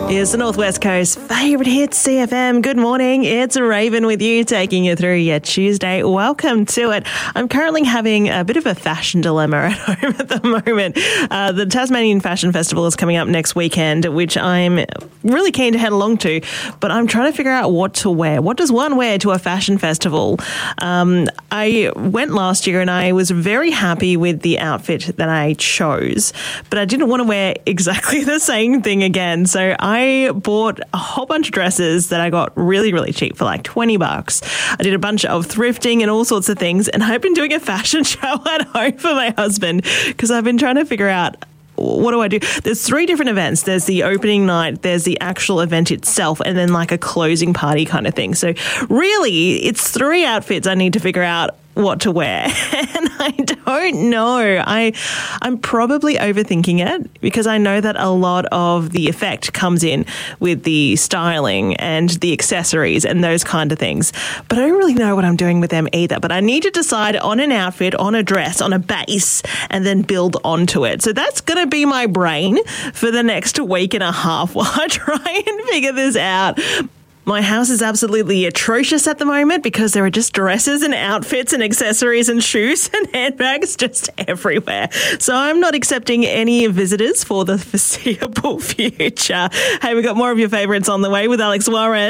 It's the Northwest Coast's favourite hit, CFM. Good morning. It's Raven with you, taking you through your Tuesday. Welcome to it. I'm currently having a bit of a fashion dilemma at home at the moment. The Tasmanian Fashion Festival is coming up next weekend, which I'm really keen to head along to, but I'm trying to figure out what to wear. What does one wear to a fashion festival? I went last year and I was very happy with the outfit that I chose, but I didn't want to wear exactly the same thing again. So I bought a whole bunch of dresses that I got really, really cheap for like $20. I did a bunch of thrifting and all sorts of things, and I've been doing a fashion show at home for my husband because I've been trying to figure out, what do I do? There's 3 different events. There's the opening night, there's the actual event itself, and then like a closing party kind of thing. So really, it's 3 outfits I need to figure out what to wear. And I don't know. I'm probably overthinking it because I know that a lot of the effect comes in with the styling and the accessories and those kind of things. But I don't really know what I'm doing with them either. But I need to decide on an outfit, on a dress, on a base, and then build onto it. So that's going to be my brain for the next week and a half while I try and figure this out. My house is absolutely atrocious at the moment because there are just dresses and outfits and accessories and shoes and handbags just everywhere. So I'm not accepting any visitors for the foreseeable future. Hey, we got more of your favourites on the way with Alex Warren.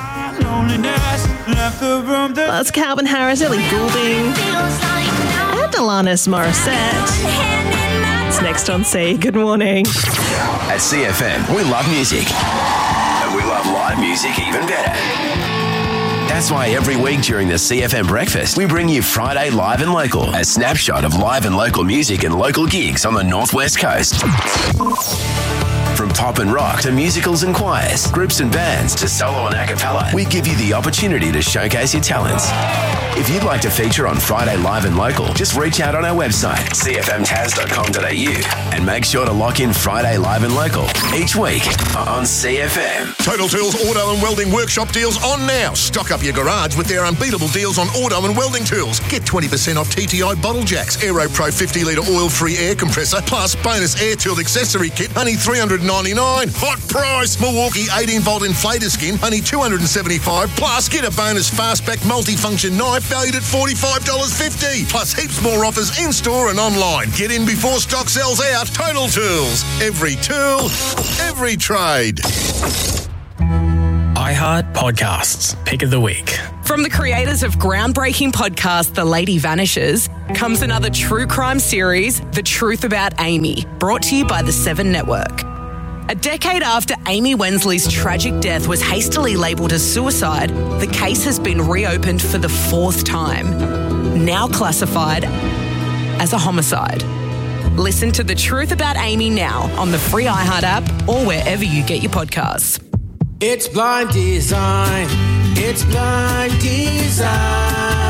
That's Calvin Harris, Ellie Goulding, and Alanis Morissette. It's next on C. Good morning. At CFM, we love music. We love live music even better. That's why every week during the CFM Breakfast, we bring you Friday Live and Local, a snapshot of live and local music and local gigs on the Northwest Coast. From pop and rock to musicals and choirs, groups and bands to solo and a cappella, we give you the opportunity to showcase your talents. If you'd like to feature on Friday Live and Local, just reach out on our website, cfmtas.com.au, and make sure to lock in Friday Live and Local each week on CFM. Total Tools Auto and Welding Workshop deals on now. Stock up your garage with their unbeatable deals on auto and welding tools. Get 20% off TTI bottle jacks, Aero Pro 50 litre oil-free air compressor, plus bonus air tool accessory kit, only $399. Hot price! Milwaukee 18-volt inflator skin, only $275. Plus, get a bonus fastback multifunction knife valued at $45.50. Plus, heaps more offers in-store and online. Get in before stock sells out. Total Tools. Every tool, every trade. iHeart Podcasts, Pick of the Week. From the creators of groundbreaking podcast The Lady Vanishes comes another true crime series, The Truth About Amy, brought to you by the 7 Network. A decade after Amy Wensley's tragic death was hastily labelled as suicide, the case has been reopened for the 4th time, now classified as a homicide. Listen to The Truth About Amy now on the free iHeart app or wherever you get your podcasts. It's Blind Design. It's Blind Design.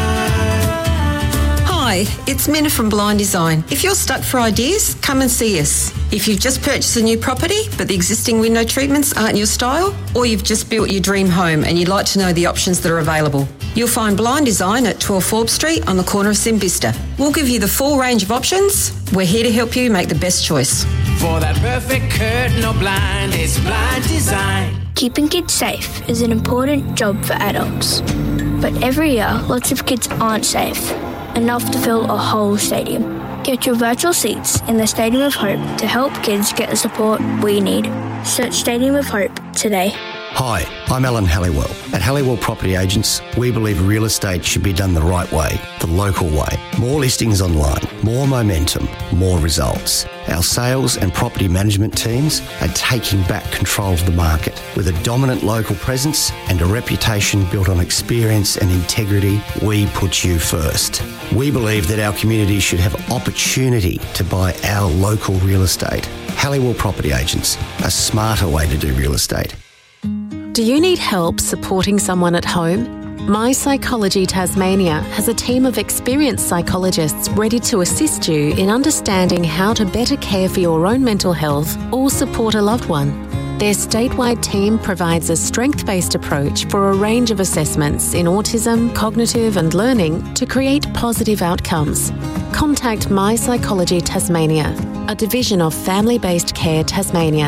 Hi, it's Minna from Blind Design. If you're stuck for ideas, come and see us. If you've just purchased a new property, but the existing window treatments aren't your style, or you've just built your dream home and you'd like to know the options that are available, you'll find Blind Design at 12 Forbes Street on the corner of Simbista. We'll give you the full range of options. We're here to help you make the best choice. For that perfect curtain or blind, it's Blind Design. Keeping kids safe is an important job for adults. But every year, lots of kids aren't safe, enough to fill a whole stadium. Get your virtual seats in the Stadium of Hope to help kids get the support we need. Search Stadium of Hope today. Hi, I'm Alan Halliwell. At Halliwell Property Agents, we believe real estate should be done the right way, the local way. More listings online, more momentum, more results. Our sales and property management teams are taking back control of the market. With a dominant local presence and a reputation built on experience and integrity, we put you first. We believe that our community should have opportunity to buy our local real estate. Halliwell Property Agents, a smarter way to do real estate. Do you need help supporting someone at home? My Psychology Tasmania has a team of experienced psychologists ready to assist you in understanding how to better care for your own mental health or support a loved one. Their statewide team provides a strength-based approach for a range of assessments in autism, cognitive and learning to create positive outcomes. Contact My Psychology Tasmania, a division of Family Based Care Tasmania.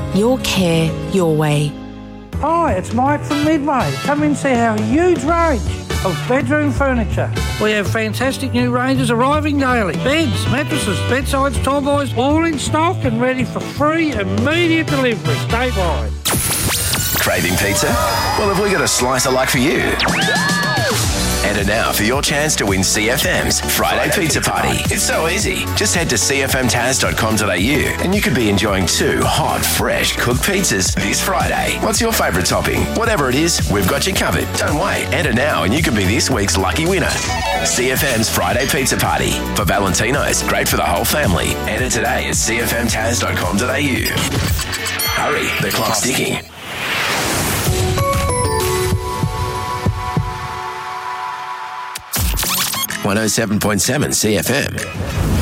Your care, your way. Hi, it's Mike from Midway. Come and see our huge range of bedroom furniture. We have fantastic new ranges arriving daily. Beds, mattresses, bedsides, tall boys, all in stock and ready for free immediate delivery statewide. Craving pizza? Well, have we got a slice of luck for you? Enter now for your chance to win CFM's Friday Pizza Party. It's so easy. Just head to cfmtaz.com.au and you could be enjoying 2 hot, fresh cooked pizzas this Friday. What's your favourite topping? Whatever it is, we've got you covered. Don't wait. Enter now and you could be this week's lucky winner. CFM's Friday Pizza Party. For Valentino's, great for the whole family. Enter today at cfmtaz.com.au. Hurry, the clock's ticking. 107.7 CFM.